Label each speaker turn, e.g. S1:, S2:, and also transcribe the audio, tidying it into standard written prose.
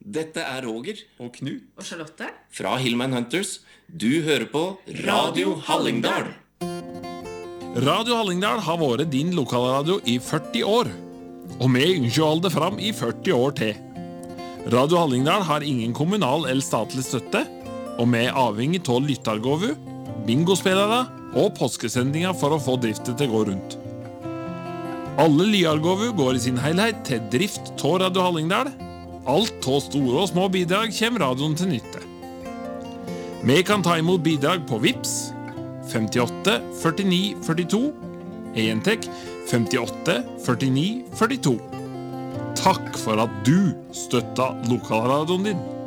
S1: Dette er Roger
S2: og Knut
S3: Og Charlotte
S1: fra Hillman Hunters. Du hører på Radio Hallingdal.
S4: Radio Hallingdal har vært din lokalradio i 40 år. Og vi ønsker å holde det fram i 40 år til. Radio Hallingdal har ingen kommunal eller statlig støtte, og vi er avhengig av lyttergåvu, bingospillere og påskesendinger for å få driften til å gå rundt. Alle lyargåvu går i sin helhet til drift av Radio Hallingdal. Alt av store og små bidrag kommer radioen til nytte. Vi kan ta imot bidrag på Vips 58 49 42. Entek 58 49 42. Takk for at du støtta lokalradioen din.